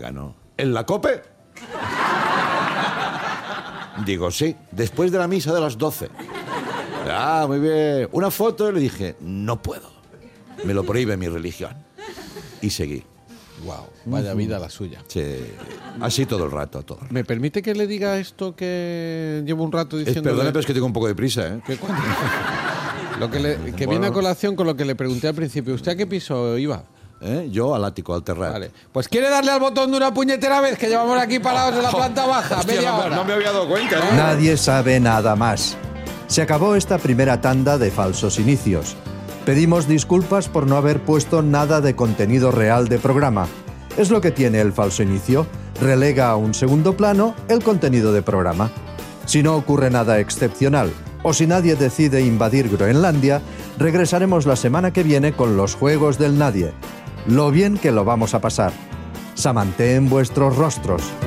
ganó. ¿En la COPE? Digo, sí, después de la misa de las 12. Ah, muy bien. ¿Una foto? Le dije, no puedo. Me lo prohíbe mi religión. Y seguí. Wow, vaya vida la suya. Sí, así todo el rato, todo. ¿Me permite que le diga esto que llevo un rato diciendo? Perdone, pero es que tengo un poco de prisa, ¿eh? Que viene a colación con lo que le pregunté al principio. ¿Usted a qué piso iba? Yo al ático, al terrat. Vale. Pues quiere darle al botón de una puñetera vez, que llevamos aquí parados en la planta baja. Hostia, media hora. No me había dado cuenta, ¿eh? Nadie sabe nada más. Se acabó esta primera tanda de falsos inicios. Pedimos disculpas por no haber puesto nada de contenido real de programa. Es lo que tiene el falso inicio. Relega a un segundo plano el contenido de programa. Si no ocurre nada excepcional o si nadie decide invadir Groenlandia, regresaremos la semana que viene con los Juegos del Nadie. Lo bien que lo vamos a pasar. Samanté en vuestros rostros.